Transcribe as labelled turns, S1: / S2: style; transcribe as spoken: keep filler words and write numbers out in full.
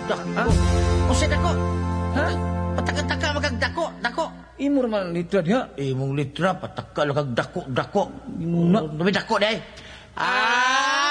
S1: Dako. Usa dako.
S2: Ha?
S1: Pataka-taka magagdako, dako.
S2: Imo man litra diha.
S1: Imong litra pataka lang kag dako, dako.
S2: Imuna.
S1: Dumi dako day. Ah!